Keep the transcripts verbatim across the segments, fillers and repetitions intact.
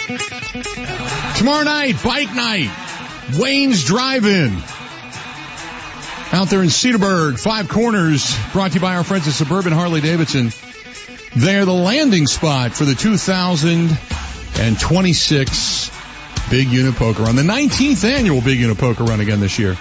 Tomorrow night, bike night. Wayne's Drive-In. Out there in Cedarburg, Five Corners, brought to you by our friends at Suburban Harley-Davidson. They're the landing spot for the two thousand twenty-six Big Unit Poker Run, the nineteenth annual Big Unit Poker Run again this year.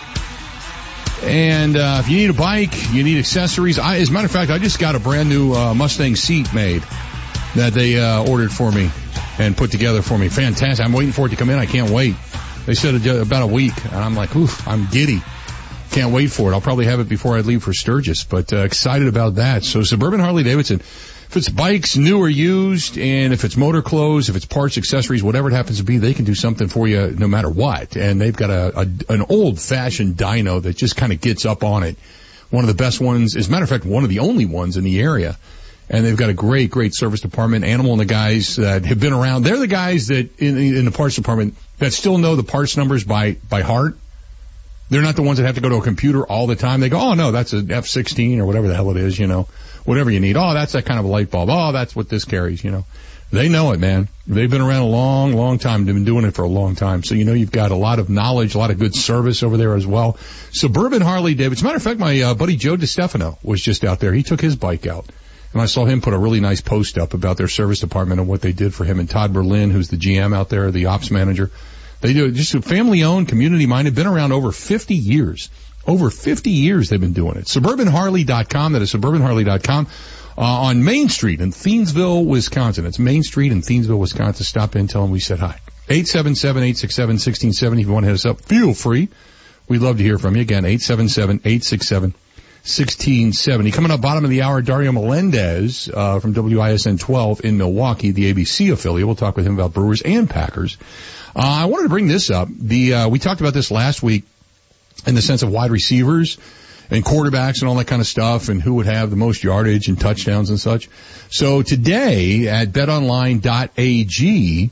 And uh, if you need a bike, you need accessories. I, as a matter of fact, I just got a brand new uh, Mustang seat made that they uh, ordered for me and put together for me. Fantastic. I'm waiting for it to come in. I can't wait. They said about a week, and I'm like, oof, I'm giddy. Can't wait for it. I'll probably have it before I leave for Sturgis, but uh, excited about that. So Suburban Harley-Davidson, if it's bikes, new or used, and if it's motor clothes, if it's parts, accessories, whatever it happens to be, they can do something for you no matter what. And they've got a, a an old-fashioned dyno that just kind of gets up on it. One of the best ones, as a matter of fact, one of the only ones in the area. And they've got a great, great service department. Animal and the guys that have been around, they're the guys that in, in the parts department that still know the parts numbers by, by heart. They're not the ones that have to go to a computer all the time. They go, oh no, that's an F sixteen or whatever the hell it is, you know, whatever you need. Oh, that's that kind of a light bulb. Oh, that's what this carries, you know. They know it, man. They've been around a long, long time. They've been doing it for a long time. So, you know, you've got a lot of knowledge, a lot of good service over there as well. Suburban Harley-Davidson. As a matter of fact, my uh, buddy Joe DiStefano was just out there. He took his bike out. And I saw him put a really nice post up about their service department and what they did for him. And Todd Berlin, who's the G M out there, the ops manager. They do just a family-owned, community-minded, been around over fifty years. Over fifty years they've been doing it. Suburban Harley dot com. That is Suburban Harley dot com. Uh, on Main Street in Thiensville, Wisconsin. It's Main Street in Thiensville, Wisconsin. Stop in, tell them we said hi. eight seven seven, eight six seven, one six seven zero. If you want to hit us up, feel free. We'd love to hear from you. Again, eight seven seven, eight six seven, one six seven zero. Coming up bottom of the hour, Dario Melendez uh, from W I S N twelve in Milwaukee, the A B C affiliate. We'll talk with him about Brewers and Packers. Uh, I wanted to bring this up. The uh, we talked about this last week in the sense of wide receivers and quarterbacks and all that kind of stuff and who would have the most yardage and touchdowns and such. So today at bet online dot a g,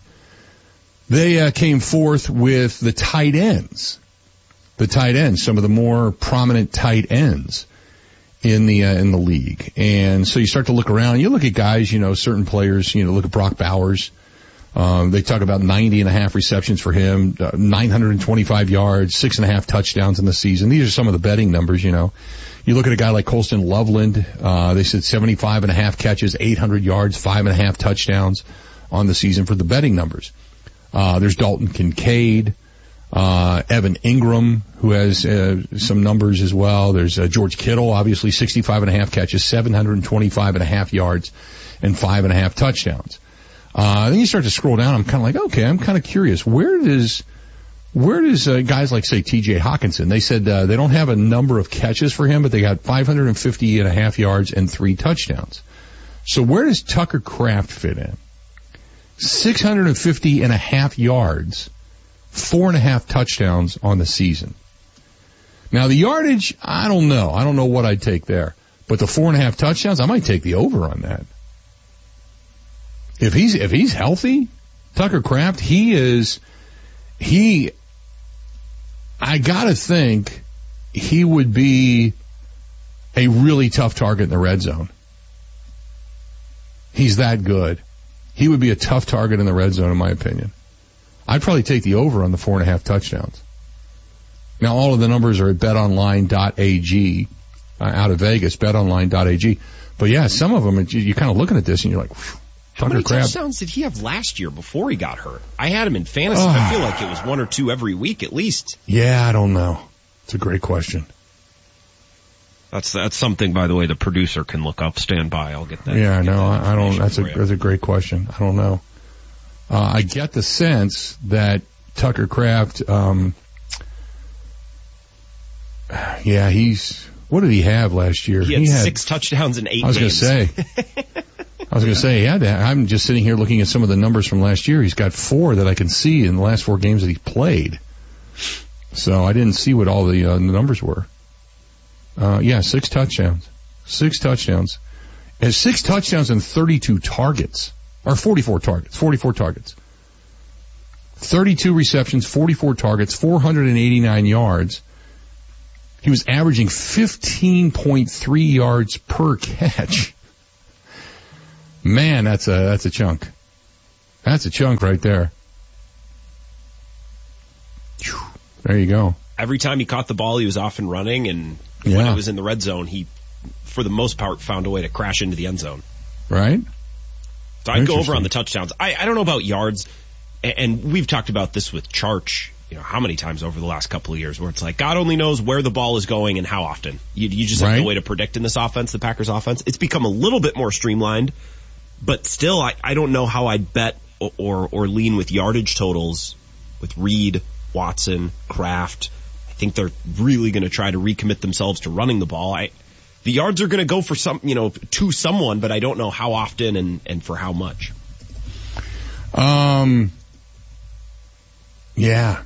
they uh, came forth with the tight ends. The tight ends, some of the more prominent tight ends in the uh, in the league. And so you start to look around. You look at guys, you know, certain players, you know, look at Brock Bowers. Um, they talk about ninety and a half receptions for him, uh, nine hundred twenty-five yards, six and a half touchdowns in the season. These are some of the betting numbers, you know. You look at a guy like Colston Loveland, uh, they said seventy-five and a half catches, eight hundred yards, five and a half touchdowns on the season for the betting numbers. Uh, there's Dalton Kincaid, uh, Evan Ingram, who has, uh, some numbers as well. There's, uh, George Kittle, obviously sixty-five and a half catches, seven hundred twenty-five and a half yards, and five and a half touchdowns. Uh, then you start to scroll down. I'm kind of like, okay, I'm kind of curious. Where does, where does, uh, guys like, say, T J Hawkinson, they said, uh, they don't have a number of catches for him, but they got five hundred fifty and a half yards and three touchdowns. So where does Tucker Kraft fit in? six hundred fifty and a half yards, four and a half touchdowns on the season. Now the yardage, I don't know. I don't know what I'd take there. But the four and a half touchdowns, I might take the over on that. If he's, if he's healthy, Tucker Kraft, he is, he, I gotta think he would be a really tough target in the red zone. He's that good. He would be a tough target in the red zone, in my opinion. I'd probably take the over on the four and a half touchdowns. Now, all of the numbers are at bet online dot a g, uh, out of Vegas, bet online dot a g. But yeah, some of them, you're kind of looking at this and you're like, whew. How many Crab. touchdowns did he have last year before he got hurt? I had him in fantasy. Oh. I feel like it was one or two every week at least. Yeah, I don't know. It's a great question. That's that's something, by the way, the producer can look up. Stand by. I'll get that. Yeah, no, I, I don't. That's a that's a great question. I don't know. Uh, I get the sense that Tucker Kraft. Um, yeah, he's. What did he have last year? He had, he had six touchdowns in eight. I was games. going to say. I was going to say, yeah, I'm just sitting here looking at some of the numbers from last year. He's got four that I can see in the last four games that he played. So I didn't see what all the, uh, the numbers were. Uh, yeah, six touchdowns. Six touchdowns. Has six touchdowns and thirty-two targets. Or forty-four targets. forty-four targets. thirty-two receptions, forty-four targets, four hundred eighty-nine yards. He was averaging fifteen point three yards per catch. Man, that's a, that's a chunk. That's a chunk right there. There you go. Every time he caught the ball, he was off and running, and yeah. when it was in the red zone, he, for the most part, found a way to crash into the end zone. Right. So I'd go over on the touchdowns. I, I don't know about yards, and we've talked about this with Charch, you know, how many times over the last couple of years, where it's like, God only knows where the ball is going and how often. You, you just have right. no way to predict in this offense, the Packers offense. It's become a little bit more streamlined, but still, I, I don't know how I'd bet or, or, or lean with yardage totals with Reed, Watson, Kraft. I think they're really going to try to recommit themselves to running the ball. I, the yards are going to go for some, you know, to someone, but I don't know how often and, and for how much. Um, yeah.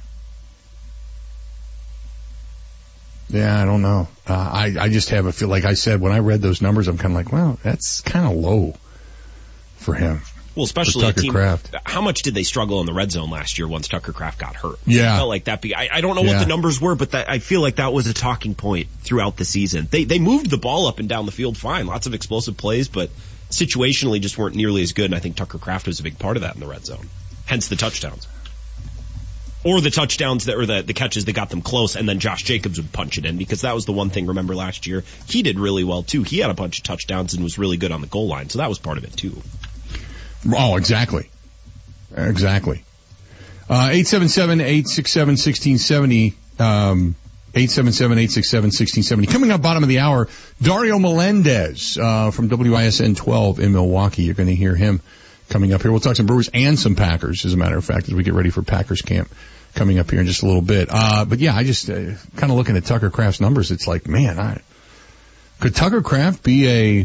Yeah, I don't know. Uh, I, I just have a feel, like I said, when I read those numbers, I'm kind of like, well, that's kind of low for him. Well, especially Tucker a team, Kraft. How much did they struggle in the red zone last year once Tucker Kraft got hurt? Yeah. I felt like that. Be, I, I don't know yeah. what the numbers were, but that, I feel like that was a talking point throughout the season. They they moved the ball up and down the field fine, lots of explosive plays, but situationally just weren't nearly as good. And I think Tucker Kraft was a big part of that in the red zone. Hence the touchdowns, or the touchdowns that or the the catches that got them close, and then Josh Jacobs would punch it in, because that was the one thing. Remember last year he did really well too. He had a bunch of touchdowns and was really good on the goal line, so that was part of it too. Oh, exactly. Exactly. Uh, eight seven seven, eight six seven, one six seven zero, um, eight seven seven, eight six seven, one six seven zero. Coming up bottom of the hour, Dario Melendez, uh, from W I S N twelve in Milwaukee. You're going to hear him coming up here. We'll talk some Brewers and some Packers, as a matter of fact, as we get ready for Packers camp coming up here in just a little bit. Uh, but yeah, I just, uh, kind of looking at Tucker Kraft's numbers, it's like, man, I, could Tucker Kraft be a,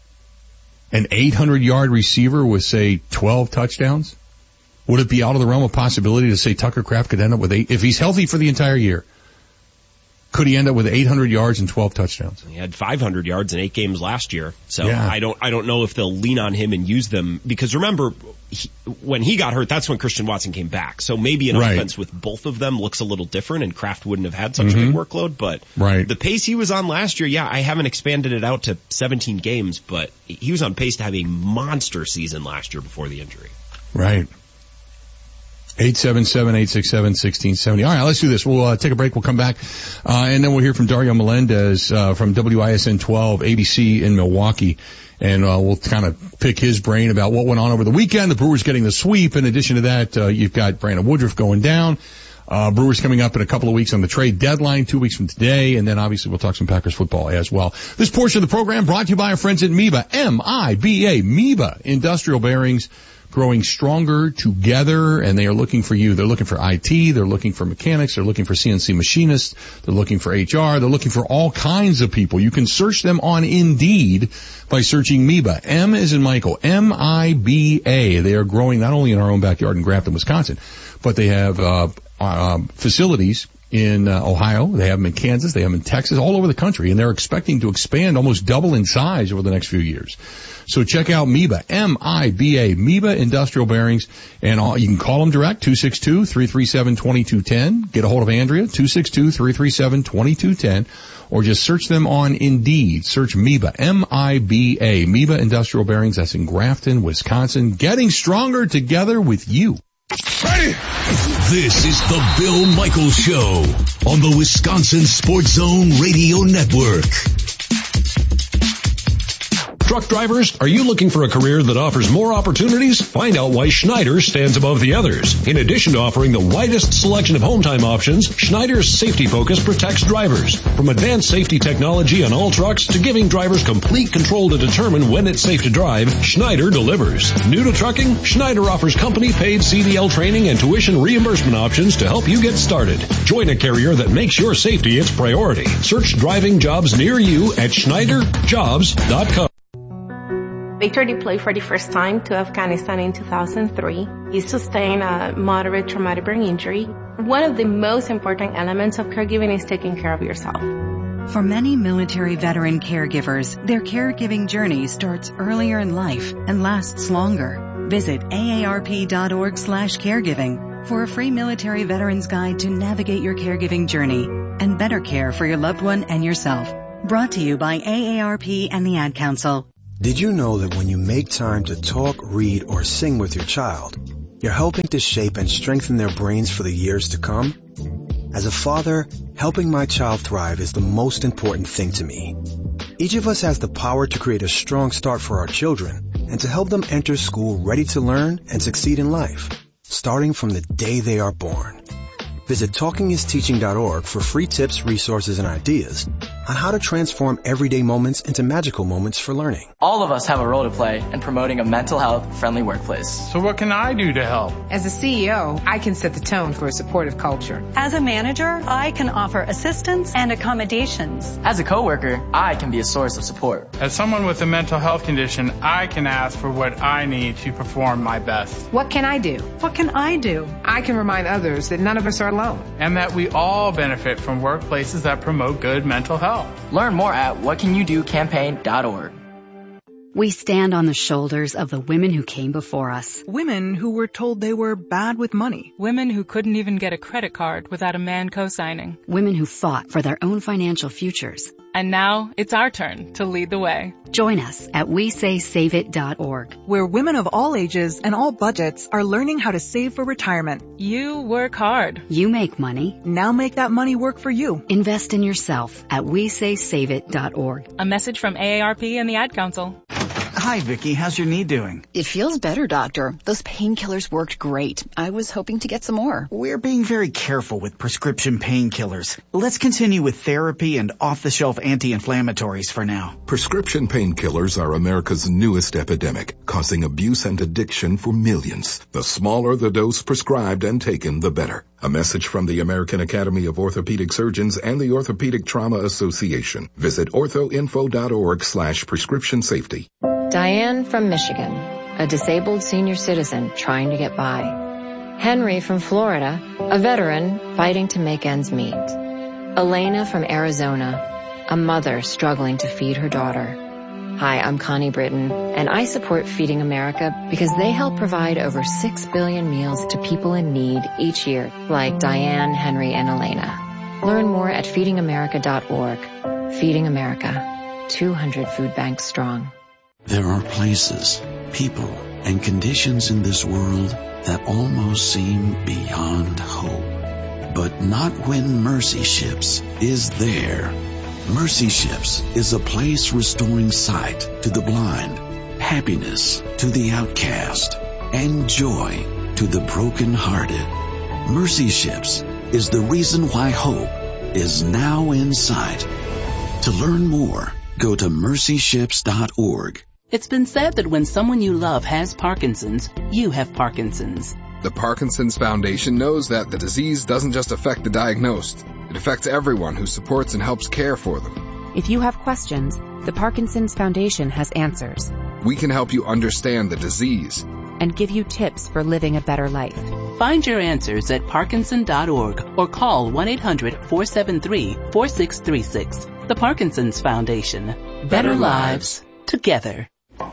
an eight hundred yard receiver with, say, twelve touchdowns? Would it be out of the realm of possibility to say Tucker Kraft could end up with eight, if he's healthy for the entire year? Could he end up with eight hundred yards and twelve touchdowns? He had five hundred yards in eight games last year. So yeah. I don't, I don't know if they'll lean on him and use them, because remember, he, when he got hurt, that's when Christian Watson came back. So maybe an right. offense with both of them looks a little different, and Kraft wouldn't have had such mm-hmm. a big workload. But right. the pace he was on last year, yeah, I haven't expanded it out to seventeen games, but he was on pace to have a monster season last year before the injury. Right. eight seven seven, eight six seven, one six seven zero. All right, let's do this. We'll uh, take a break. We'll come back, uh, and then we'll hear from Dario Melendez uh, from W I S N twelve, A B C in Milwaukee, and uh, we'll kind of pick his brain about what went on over the weekend. The Brewers getting the sweep. In addition to that, uh, you've got Brandon Woodruff going down. Uh, Brewers coming up in a couple of weeks on the trade deadline, two weeks from today, and then obviously we'll talk some Packers football as well. This portion of the program brought to you by our friends at Meba, M I B A, Meba Industrial Bearings. Growing stronger together, and they are looking for you. They're looking for I T, they're looking for mechanics, they're looking for C N C machinists, they're looking for H R, they're looking for all kinds of people. You can search them on Indeed by searching Meba. M as in Michael, M I B A. They are growing not only in our own backyard in Grafton, Wisconsin, but they have uh, uh facilities in uh, Ohio, they have them in Kansas, they have them in Texas, all over the country, and they're expecting to expand, almost double in size over the next few years. So check out Meba, M I B A, Meba Industrial Bearings, and all, you can call them direct, two six two, three three seven, two two one zero. Get a hold of Andrea, two six two, three three seven, two two one zero, or just search them on Indeed. Search Meba, M I B A, Meba Industrial Bearings. That's in Grafton, Wisconsin. Getting stronger together with you. Ready? This is the Bill Michaels Show on the Wisconsin Sports Zone Radio Network. Truck drivers, are you looking for a career that offers more opportunities? Find out why Schneider stands above the others. In addition to offering the widest selection of home time options, Schneider's safety focus protects drivers. From advanced safety technology on all trucks to giving drivers complete control to determine when it's safe to drive, Schneider delivers. New to trucking? Schneider offers company-paid C D L training and tuition reimbursement options to help you get started. Join a carrier that makes your safety its priority. Search driving jobs near you at schneider jobs dot com. Victor deployed for the first time to Afghanistan in two thousand three. He sustained a moderate traumatic brain injury. One of the most important elements of caregiving is taking care of yourself. For many military veteran caregivers, their caregiving journey starts earlier in life and lasts longer. Visit A A R P dot org slash caregiving for a free military veterans guide to navigate your caregiving journey and better care for your loved one and yourself. Brought to you by A A R P and the Ad Council. Did you know that when you make time to talk, read, or sing with your child, you're helping to shape and strengthen their brains for the years to come? As a father, helping my child thrive is the most important thing to me. Each of us has the power to create a strong start for our children and to help them enter school ready to learn and succeed in life, starting from the day they are born. Visit talking is teaching dot org for free tips, resources, and ideas on how to transform everyday moments into magical moments for learning. All of us have a role to play in promoting a mental health friendly workplace. So what can I do to help? As a C E O, I can set the tone for a supportive culture. As a manager, I can offer assistance and accommodations. As a coworker, I can be a source of support. As someone with a mental health condition, I can ask for what I need to perform my best. What can I do? What can I do? I can remind others that none of us are alone. And that we all benefit from workplaces that promote good mental health. Learn more at what can you do campaign dot org. We stand on the shoulders of the women who came before us. Women who were told they were bad with money. Women who couldn't even get a credit card without a man co-signing. Women who fought for their own financial futures. And now it's our turn to lead the way. Join us at we say save it dot org, where women of all ages and all budgets are learning how to save for retirement. You work hard. You make money. Now make that money work for you. Invest in yourself at we say save it dot org. A message from A A R P and the Ad Council. Hi, Vicky. How's your knee doing? It feels better, doctor. Those painkillers worked great. I was hoping to get some more. We're being very careful with prescription painkillers. Let's continue with therapy and off-the-shelf anti-inflammatories for now. Prescription painkillers are America's newest epidemic, causing abuse and addiction for millions. The smaller the dose prescribed and taken, the better. A message from the American Academy of Orthopedic Surgeons and the Orthopedic Trauma Association. Visit orthoinfo.org slash prescription safety. Diane from Michigan, a disabled senior citizen trying to get by. Henry from Florida, a veteran fighting to make ends meet. Elena from Arizona, a mother struggling to feed her daughter. Hi, I'm Connie Britton, and I support Feeding America because they help provide over six billion meals to people in need each year, like Diane, Henry, and Elena. Learn more at feeding america dot org. Feeding America, two hundred food banks strong. There are places, people, and conditions in this world that almost seem beyond hope. But not when Mercy Ships is there. Mercy Ships is a place restoring sight to the blind, happiness to the outcast, and joy to the brokenhearted. Mercy Ships is the reason why hope is now in sight. To learn more, go to mercy ships dot org. It's been said that when someone you love has Parkinson's, you have Parkinson's. The Parkinson's Foundation knows that the disease doesn't just affect the diagnosed. It affects everyone who supports and helps care for them. If you have questions, the Parkinson's Foundation has answers. We can help you understand the disease and give you tips for living a better life. Find your answers at parkinson dot org or call one eight hundred four seven three four six three six. The Parkinson's Foundation. Better, better lives together.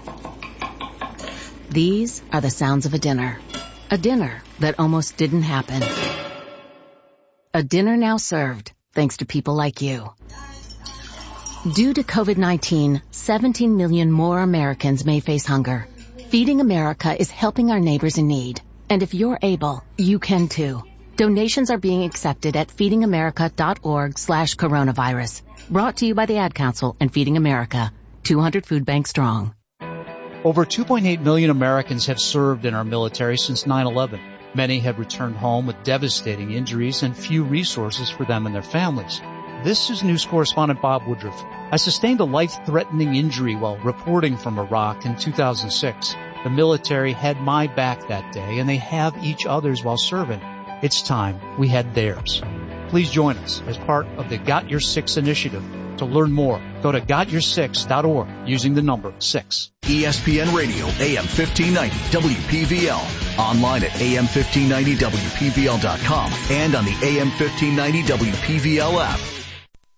These are the sounds of a dinner. A dinner that almost didn't happen. A dinner now served, thanks to people like you. Due to COVID nineteen, seventeen million more Americans may face hunger. Feeding America is helping our neighbors in need. And if you're able, you can too. Donations are being accepted at feeding america dot org slash coronavirus. Brought to you by the Ad Council and Feeding America, two hundred food banks strong. Over two point eight million Americans have served in our military since nine eleven. Many have returned home with devastating injuries and few resources for them and their families. This is news correspondent Bob Woodruff. I sustained a life-threatening injury while reporting from Iraq in two thousand six. The military had my back that day, and they have each other's while serving. It's time we had theirs. Please join us as part of the Got Your Six initiative. To learn more, go to got your six dot org using the number six. E S P N Radio, A M fifteen ninety, W P V L. Online at A M fifteen ninety W P V L dot com and on the A M fifteen ninety W P V L app.